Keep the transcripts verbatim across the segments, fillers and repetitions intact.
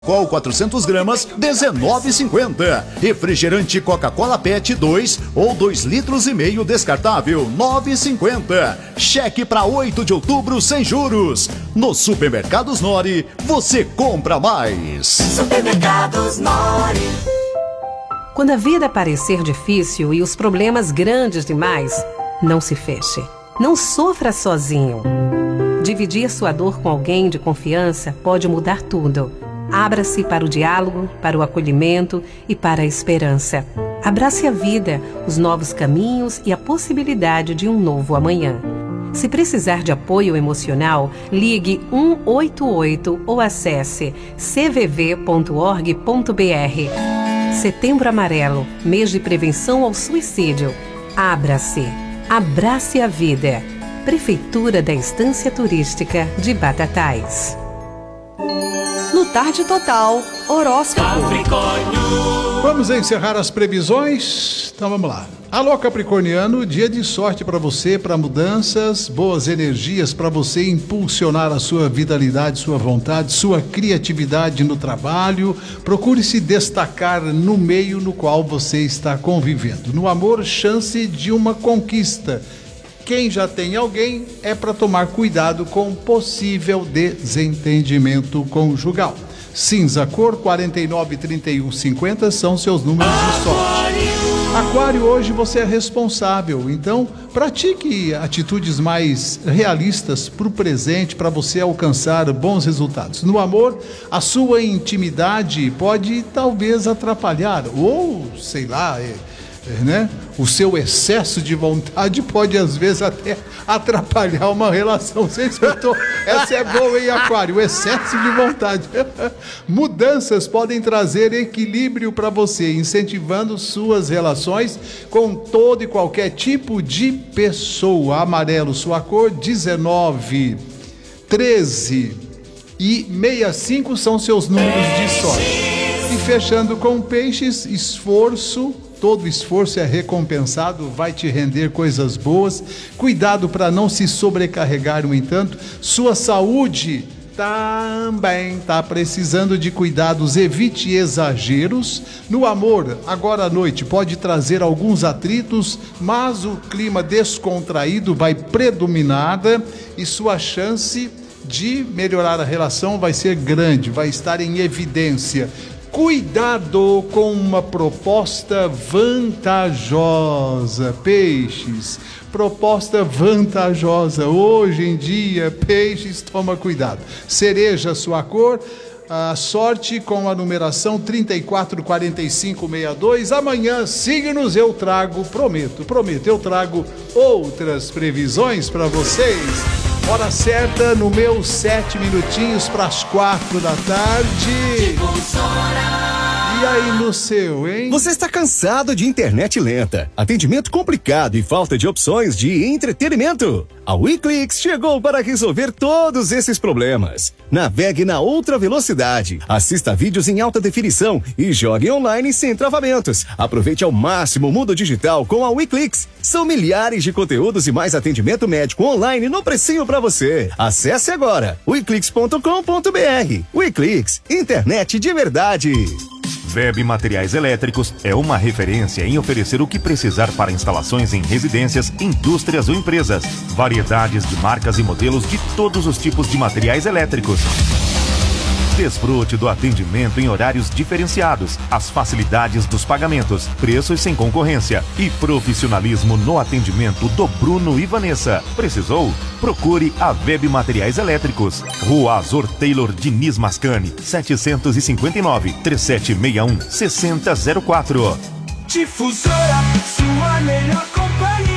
Qual quatrocentos gramas, dezenove e cinquenta. Refrigerante Coca-Cola Pet dois ou dois litros e meio descartável, nove e cinquenta. Cheque para oito de outubro sem juros. No Supermercados Nori, você compra mais. Supermercados Nori. Quando a vida parecer difícil e os problemas grandes demais, não se feche. Não sofra sozinho. Dividir sua dor com alguém de confiança pode mudar tudo. Abra-se para o diálogo, para o acolhimento e para a esperança. Abrace a vida, os novos caminhos e a possibilidade de um novo amanhã. Se precisar de apoio emocional, ligue um oito oito ou acesse c v v ponto org ponto b r. Setembro Amarelo, mês de prevenção ao suicídio. Abra-se. Abrace a vida. Prefeitura da Estância Turística de Batatais. No Tarde Total, horóscopo. Capricórnio. Vamos encerrar as previsões? Então vamos lá. Alô, Capricorniano, dia de sorte para você, para mudanças, boas energias para você impulsionar a sua vitalidade, sua vontade, sua criatividade no trabalho. Procure se destacar no meio no qual você está convivendo. No amor, chance de uma conquista. Quem já tem alguém é para tomar cuidado com possível desentendimento conjugal. Cinza, cor quarenta e nove, trinta e um, cinquenta são seus números de sorte. Aquário, hoje você é responsável, então pratique atitudes mais realistas para o presente, para você alcançar bons resultados. No amor, a sua intimidade pode talvez atrapalhar, ou sei lá, é, é, né? O seu excesso de vontade pode às vezes até atrapalhar uma relação. Você escutou? Essa é boa, hein, Aquário? O excesso de vontade. Mudanças podem trazer equilíbrio para você, incentivando suas relações com todo e qualquer tipo de pessoa. Amarelo, sua cor, dezenove, treze e sessenta e cinco são seus números de sorte. E fechando com peixes, esforço. Todo esforço é recompensado, vai te render coisas boas. Cuidado para não se sobrecarregar, no entanto. Sua saúde também está precisando de cuidados, evite exageros. No amor, agora à noite, pode trazer alguns atritos, mas o clima descontraído vai predominar e sua chance de melhorar a relação vai ser grande, vai estar em evidência. Cuidado com uma proposta vantajosa, peixes, proposta vantajosa, hoje em dia, peixes, toma cuidado. Cereja, sua cor, a sorte com a numeração trinta e quatro, quarenta e cinco, sessenta e dois. Amanhã, signos, eu trago, prometo, prometo, eu trago outras previsões para vocês. Hora certa no meu sete minutinhos para as quatro da tarde. E aí no seu, hein? Você está cansado de internet lenta, atendimento complicado e falta de opções de entretenimento? A WeClix chegou para resolver todos esses problemas. Navegue na outra velocidade, assista vídeos em alta definição e jogue online sem travamentos. Aproveite ao máximo o mundo digital com a WeClix. São milhares de conteúdos e mais atendimento médico online no precinho para você. Acesse agora weclix ponto com ponto b r. WeClix, internet de verdade. Web Materiais Elétricos é uma referência em oferecer o que precisar para instalações em residências, indústrias ou empresas. Variedades de marcas e modelos de todos os tipos de materiais elétricos. Desfrute do atendimento em horários diferenciados, as facilidades dos pagamentos, preços sem concorrência e profissionalismo no atendimento do Bruno e Vanessa. Precisou? Procure a Web Materiais Elétricos. Rua Azor Taylor Diniz Mascani, setecentos e cinquenta e nove, três sete seis um, seis zero zero quatro. Difusora, sua melhor companhia.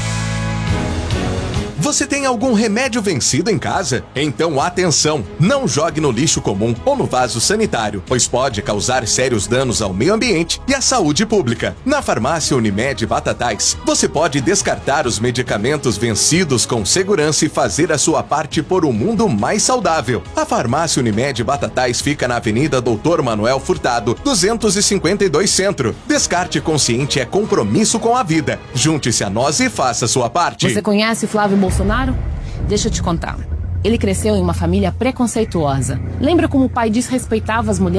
Você tem algum remédio vencido em casa? Então atenção, não jogue no lixo comum ou no vaso sanitário, pois pode causar sérios danos ao meio ambiente e à saúde pública. Na farmácia Unimed Batatais, você pode descartar os medicamentos vencidos com segurança e fazer a sua parte por um mundo mais saudável. A farmácia Unimed Batatais fica na Avenida Doutor Manuel Furtado, duzentos e cinquenta e dois Centro. Descarte consciente é compromisso com a vida. Junte-se a nós e faça a sua parte. Você conhece Flávio Bolsonaro? Deixa eu te contar. Ele cresceu em uma família preconceituosa. Lembra como o pai desrespeitava as mulheres?